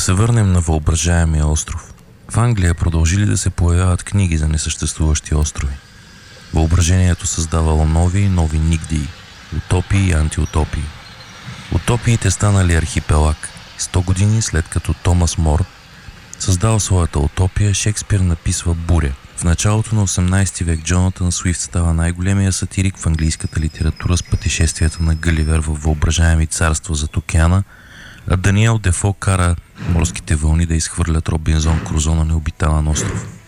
се върнем на въображаемия остров. В Англия продължили да се появяват книги за несъществуващи острови. Въображението създавало нови и нови нигдии, утопии и антиутопии. Утопиите станали архипелаг. 100 години след като Томас Мор създал своята утопия, Шекспир написва Буря. В началото на 18 век Джонатан Суифт става най-големия сатирик в английската литература с пътешествията на Галивер във въображаеми царства зад океана, а Даниел Дефо кара морските вълни да изхвърлят Робинзон Крузо на необитаван остров.